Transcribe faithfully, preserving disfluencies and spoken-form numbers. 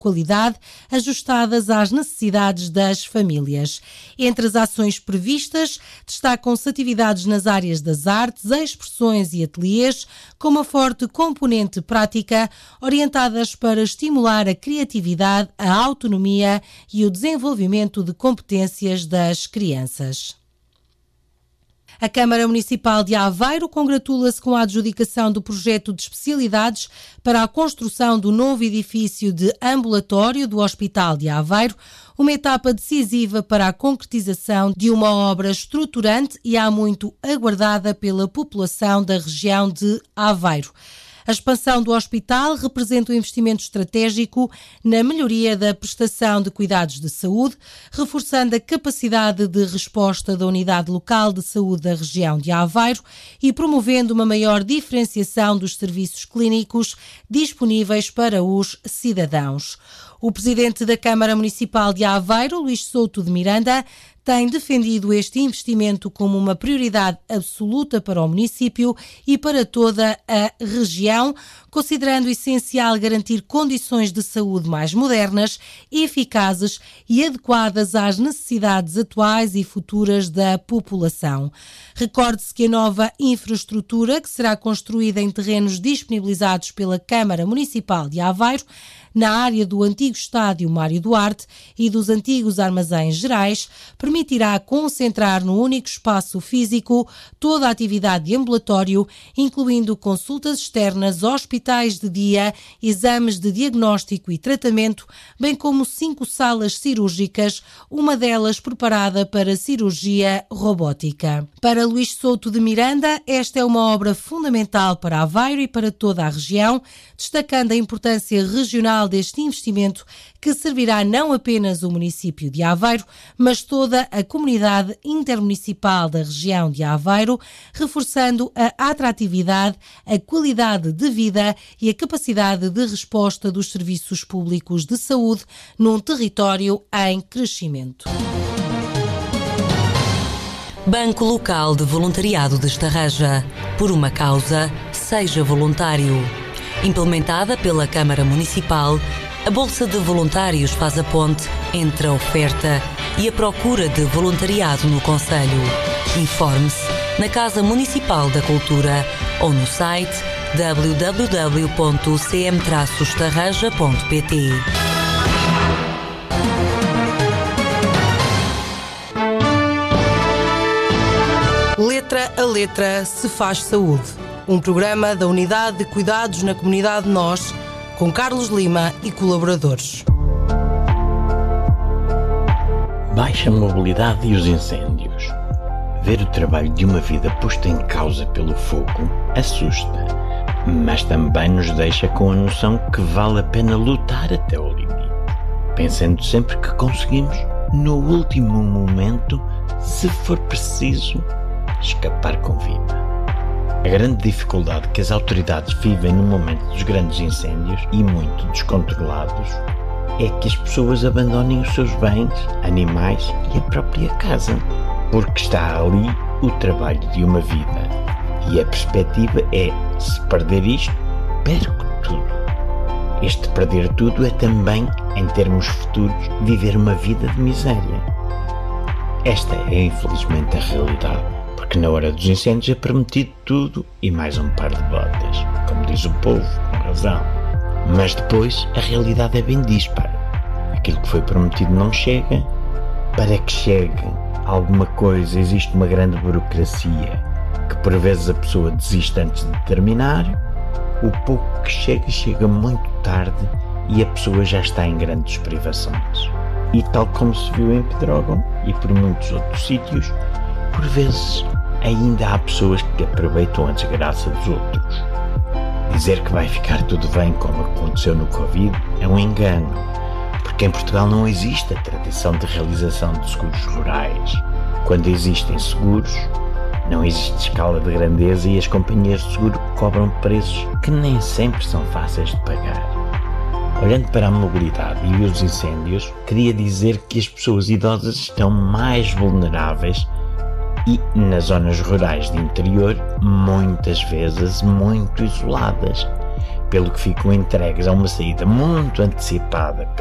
qualidade, ajustadas às necessidades das famílias. Entre as ações previstas, destacam-se atividades nas áreas das artes, expressões e ateliês, com uma forte componente prática, orientadas para estimular a criatividade, a autonomia e o desenvolvimento de competências das crianças. A Câmara Municipal de Aveiro congratula-se com a adjudicação do projeto de especialidades para a construção do novo edifício de ambulatório do Hospital de Aveiro, uma etapa decisiva para a concretização de uma obra estruturante e há muito aguardada pela população da região de Aveiro. A expansão do hospital representa um investimento estratégico na melhoria da prestação de cuidados de saúde, reforçando a capacidade de resposta da Unidade Local de Saúde da região de Aveiro e promovendo uma maior diferenciação dos serviços clínicos disponíveis para os cidadãos. O presidente da Câmara Municipal de Aveiro, Luís Souto de Miranda, tem defendido este investimento como uma prioridade absoluta para o município e para toda a região, considerando essencial garantir condições de saúde mais modernas, eficazes e adequadas às necessidades atuais e futuras da população. Recorde-se que a nova infraestrutura, que será construída em terrenos disponibilizados pela Câmara Municipal de Aveiro, na área do antigo estádio Mário Duarte e dos antigos armazéns gerais, permitirá concentrar no único espaço físico toda a atividade de ambulatório, incluindo consultas externas, hospitais de dia, exames de diagnóstico e tratamento, bem como cinco salas cirúrgicas, uma delas preparada para cirurgia robótica. Para Luís Souto de Miranda, esta é uma obra fundamental para Aveiro e para toda a região, destacando a importância regional deste investimento que servirá não apenas o município de Aveiro, mas toda a comunidade intermunicipal da região de Aveiro, reforçando a atratividade, a qualidade de vida e a capacidade de resposta dos serviços públicos de saúde num território em crescimento. Banco Local de Voluntariado de Estarreja. Por uma causa, seja voluntário. Implementada pela Câmara Municipal, a Bolsa de Voluntários faz a ponte entre a oferta e a procura de voluntariado no concelho. Informe-se na Casa Municipal da Cultura ou no site w w w ponto c m traço estarreja ponto p t. Letra a letra se faz saúde. Um programa da Unidade de Cuidados na Comunidade Nós, com Carlos Lima e colaboradores. Baixa mobilidade e os incêndios. Ver o trabalho de uma vida posto em causa pelo fogo assusta, mas também nos deixa com a noção que vale a pena lutar até ao limite, pensando sempre que conseguimos, no último momento, se for preciso, escapar com vida. A grande dificuldade que as autoridades vivem no momento dos grandes incêndios e muito descontrolados é que as pessoas abandonem os seus bens, animais e a própria casa, porque está ali o trabalho de uma vida e a perspectiva é, se perder isto, perco tudo. Este perder tudo é também, em termos futuros, viver uma vida de miséria. Esta é infelizmente a realidade. Que na hora dos incêndios é permitido tudo e mais um par de botas, como diz o povo, com razão. Mas depois a realidade é bem dispara. Aquilo que foi prometido não chega. Para que chegue alguma coisa existe uma grande burocracia, que por vezes a pessoa desiste antes de terminar. O pouco que chega, chega muito tarde e a pessoa já está em grandes privações. E tal como se viu em Pedrógão e por muitos outros sítios, por vezes ainda há pessoas que aproveitam a desgraça dos outros. Dizer que vai ficar tudo bem como aconteceu no Covid é um engano, porque em Portugal não existe a tradição de realização de seguros rurais. Quando existem seguros, não existe escala de grandeza e as companhias de seguro cobram preços que nem sempre são fáceis de pagar. Olhando para a mobilidade e os incêndios, queria dizer que as pessoas idosas estão mais vulneráveis e, nas zonas rurais de interior, muitas vezes muito isoladas, pelo que ficam entregues a uma saída muito antecipada